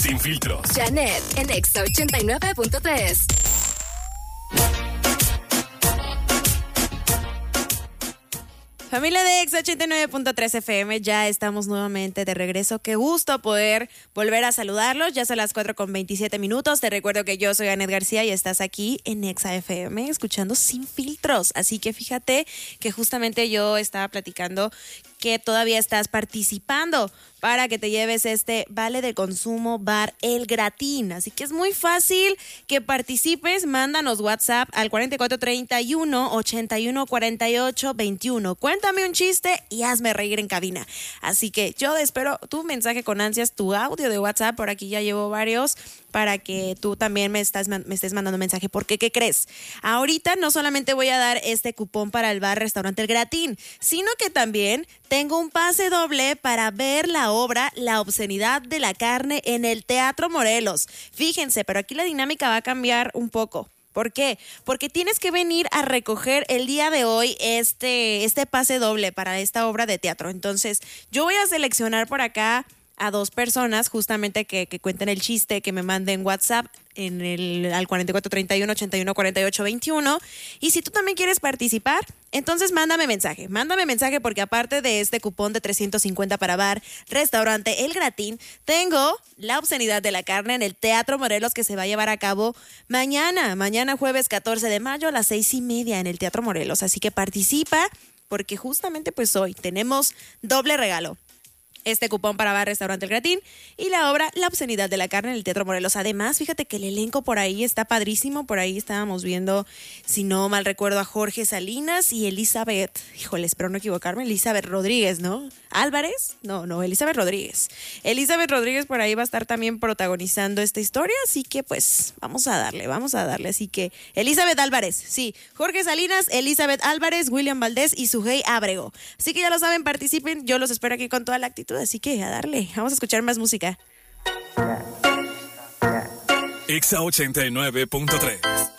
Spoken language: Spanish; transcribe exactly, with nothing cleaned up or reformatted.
Sin filtros. Janet en Exa ochenta y nueve punto tres. Familia de Exa ochenta y nueve punto tres F M, ya estamos nuevamente de regreso. Qué gusto poder volver a saludarlos. Ya son las cuatro con veintisiete minutos. Te recuerdo que yo soy Anet García y estás aquí en Exa F M escuchando Sin Filtros. Así que fíjate que justamente yo estaba platicando que todavía estás participando para que te lleves este vale de consumo Bar El Gratín. Así que es muy fácil que participes. Mándanos WhatsApp al cuarenta y cuatro treinta y uno, ochenta y uno cuarenta y ocho veintiuno. Cuéntame un chiste y hazme reír en cabina. Así que yo espero tu mensaje con ansias, tu audio de WhatsApp. Por aquí ya llevo varios para que tú también me, estás, me estés mandando mensaje. Porque, ¿qué crees? Ahorita no solamente voy a dar este cupón para el bar Restaurante El Gratín, sino que también tengo un pase doble para ver la obra La Obscenidad de la Carne en el Teatro Morelos. Fíjense, pero aquí la dinámica va a cambiar un poco. ¿Por qué? Porque tienes que venir a recoger el día de hoy este, este pase doble para esta obra de teatro. Entonces, yo voy a seleccionar por acá a dos personas justamente que, que cuenten el chiste, que me manden WhatsApp en el, al cuarenta y cuatro treinta y uno, ochenta y uno cuarenta y ocho veintiuno. Y si tú también quieres participar, entonces mándame mensaje. Mándame mensaje porque aparte de este cupón de trescientos cincuenta para bar, restaurante El Gratín, tengo La Obscenidad de la Carne en el Teatro Morelos que se va a llevar a cabo mañana, mañana jueves catorce de mayo a las seis y media en el Teatro Morelos. Así que participa porque justamente pues hoy tenemos doble regalo. Este cupón para bar, restaurante El Gratín y la obra La Obscenidad de la Carne en el Teatro Morelos. Además, fíjate que el elenco por ahí está padrísimo. Por ahí estábamos viendo, si no mal recuerdo, a Jorge Salinas y Elizabeth, híjole, espero no equivocarme, Elizabeth Rodríguez, ¿no? ¿Álvarez? No, no, Elizabeth Rodríguez. Elizabeth Rodríguez por ahí va a estar también protagonizando esta historia, así que pues vamos a darle, vamos a darle. Así que Elizabeth Álvarez, sí, Jorge Salinas, Elizabeth Álvarez, William Valdés y Sujei Ábrego. Así que ya lo saben, participen, yo los espero aquí con toda la actitud. Así que a darle, vamos a escuchar más música. Exa ochenta y nueve punto tres.